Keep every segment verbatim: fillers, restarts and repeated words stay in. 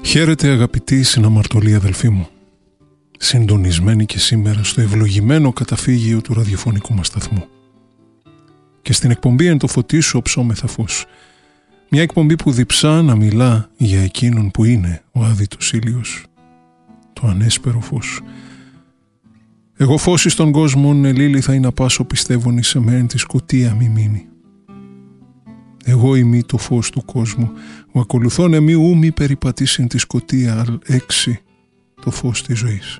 Χαίρετε αγαπητοί συναμαρτωλοί αδελφοί μου, συντονισμένοι και σήμερα στο ευλογημένο καταφύγιο του ραδιοφωνικού μας σταθμού. Και στην εκπομπή «Εν το φωτί σου οψόμεθα φως», μια εκπομπή που διψά να μιλά για εκείνον που είναι ο άδειτος ήλιος, το ανέσπερο φως. Εγώ φως εις των κόσμων ελίλη θα είναι απάσο πιστεύων εις εμέν τη σκοτία μη μείνει. Εγώ είμαι το φως του κόσμου, ο ακολουθών εμεί ου μη περιπατήσιν τη σκοτία, αλ έξι το φως της ζωής.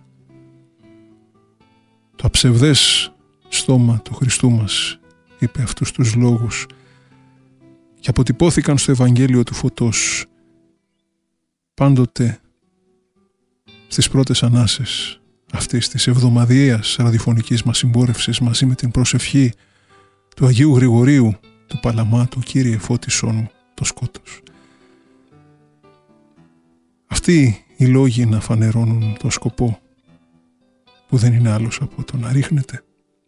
Το αψευδές στόμα του Χριστού μας είπε αυτούς τους λόγους και αποτυπώθηκαν στο Ευαγγέλιο του Φωτός πάντοτε στις πρώτες ανάσες αυτής της εβδομαδιαίας ραδιοφωνικής μας συμπόρευσης, μαζί με την προσευχή του Αγίου Γρηγορίου του Παλαμάτου, Κύριε φώτισόν μου το σκότος. Αυτοί οι λόγοι να φανερώνουν το σκοπό που δεν είναι άλλος από το να ρίχνεται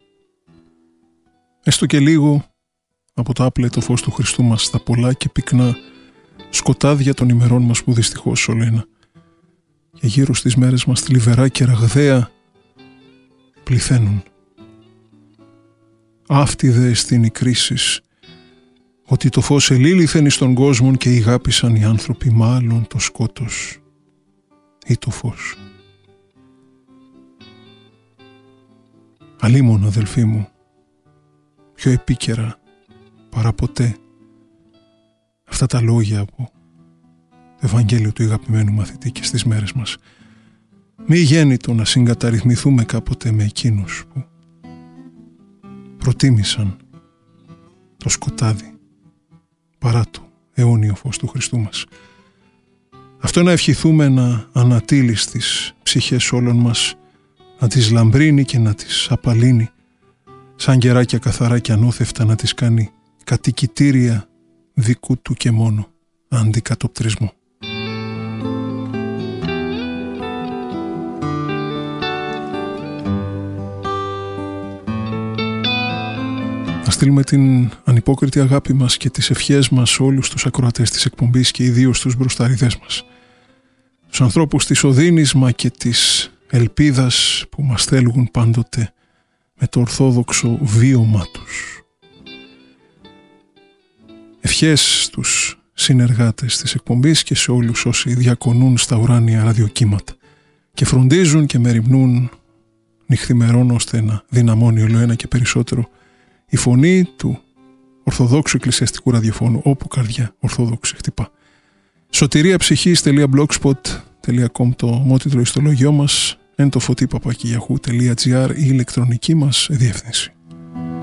έστω και λίγο από το άπλετο φως του Χριστού μας στα πολλά και πυκνά σκοτάδια των ημερών μας που δυστυχώς ολένα και γύρω στις μέρες μας θλιβερά και ραγδαία πληθαίνουν. Αυτή δε εστίν η κρίση, ότι το φως ελήλυθεν εις τον κόσμο και ηγάπησαν οι άνθρωποι μάλλον το σκότος ή το φως. Αλίμον αδελφοί μου, πιο επίκαιρα παρά ποτέ αυτά τα λόγια από το Ευαγγέλιο του αγαπημένου μαθητή και στις μέρες μας. Μη γέννητο να συγκαταρρυθμηθούμε κάποτε με εκείνους που προτίμησαν το σκοτάδι παρά το αιώνιο φως του Χριστού μας. Αυτό να ευχηθούμε να ανατείλει στις ψυχές όλων μας, να τις λαμπρύνει και να τις απαλύνει, σαν κεράκια καθαρά και ανώθευτα να τις κάνει κατοικητήρια δικού του και μόνο αντικατοπτρισμό. Να στείλουμε την ανυπόκριτη αγάπη μας και τις ευχές μας σε όλους τους ακροατές της εκπομπής και ιδίως τους μπροσταριδές μας, τους ανθρώπους της οδύνης μα και της ελπίδας που μας θέλουν πάντοτε με το ορθόδοξο βίωμά τους. Ευχές στους συνεργάτες της εκπομπής και σε όλους όσοι διακονούν στα ουράνια ραδιοκύματα και φροντίζουν και μεριμνούν νυχθημερών ώστε να δυναμώνει ολοένα και περισσότερο η φωνή του Ορθοδόξου Εκκλησιαστικού Ραδιοφώνου όπου καρδιά Ορθόδοξη χτυπά. σωτηρία ψυχής τελεία blogspot τελεία com το μότιτλο ιστολογιό μας, εν το φωτί παπάκι γιαχού τελεία τζι άρ η ηλεκτρονική μας διεύθυνση.